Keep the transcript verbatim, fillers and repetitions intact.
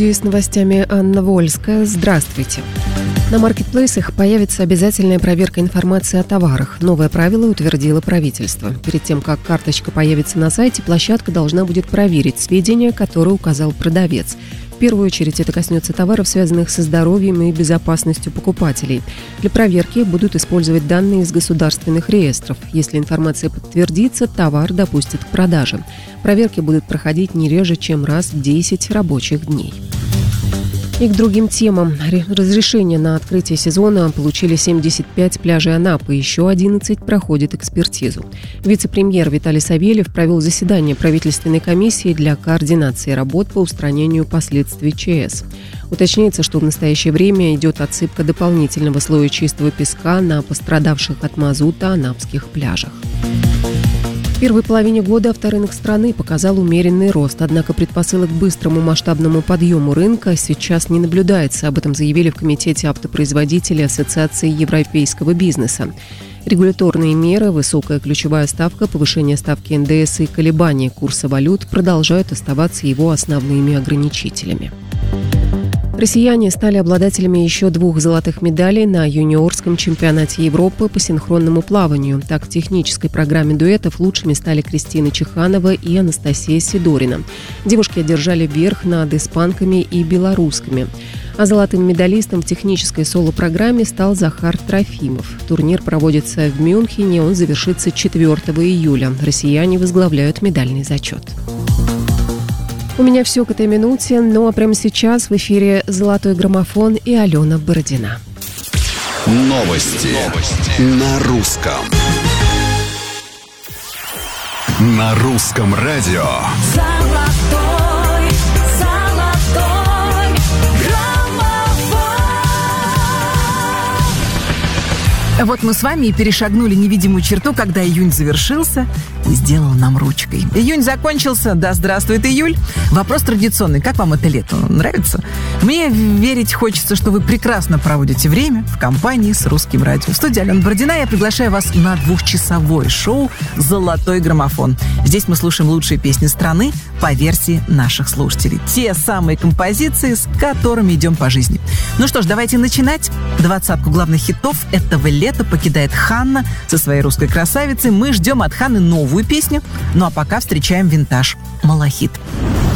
студии с новостями Анна Вольская. Здравствуйте. На маркетплейсах появится обязательная проверка информации о товарах. Новое правило утвердило правительство. Перед тем, как карточка появится на сайте, площадка должна будет проверить сведения, которые указал продавец. В первую очередь это коснется товаров, связанных со здоровьем и безопасностью покупателей. Для проверки будут использовать данные из государственных реестров. Если информация подтвердится, товар допустят к продаже. Проверки будут проходить не реже, чем раз в десять рабочих дней. И к другим темам. Разрешение на открытие сезона получили семьдесят пять пляжей Анапы, еще одиннадцать проходят экспертизу. Вице-премьер Виталий Савельев провел заседание правительственной комиссии для координации работ по устранению последствий ЧС. Уточняется, что в настоящее время идет отсыпка дополнительного слоя чистого песка на пострадавших от мазута анапских пляжах. В первой половине года авторынок страны показал умеренный рост, однако предпосылок к быстрому масштабному подъему рынка сейчас не наблюдается. Об этом заявили в Комитете автопроизводителей Ассоциации европейского бизнеса. Регуляторные меры, высокая ключевая ставка, повышение ставки эн дэ эс и колебания курса валют продолжают оставаться его основными ограничителями. Россияне стали обладателями еще двух золотых медалей на юниорском чемпионате Европы по синхронному плаванию. Так, в технической программе дуэтов лучшими стали Кристина Чеханова и Анастасия Сидорина. Девушки одержали верх над испанками и белорусскими. А золотым медалистом в технической соло-программе стал Захар Трофимов. Турнир проводится в Мюнхене, он завершится четвёртого июля. Россияне возглавляют медальный зачет. У меня все к этой минуте, ну а прямо сейчас в эфире «Золотой граммофон» и Алена Бородина. Новости, Новости. На русском. На русском радио. Золотой, золотой граммофон. Вот мы с вами и перешагнули невидимую черту, когда июнь завершился и сделал нам ручкой. Июнь закончился, да здравствует июль. Вопрос традиционный. Как вам это лето? Нравится? Мне верить хочется, что вы прекрасно проводите время в компании с Русским радио. В студии Алена Бородина. Я приглашаю вас на двухчасовое шоу «Золотой граммофон». Здесь мы слушаем лучшие песни страны по версии наших слушателей. Те самые композиции, с которыми идем по жизни. Ну что ж, давайте начинать. Двадцатку главных хитов этого лета покидает Ханна со своей русской красавицей. Мы ждем от Ханны новую песню. Ну а пока встречаем винтаж «Малахит».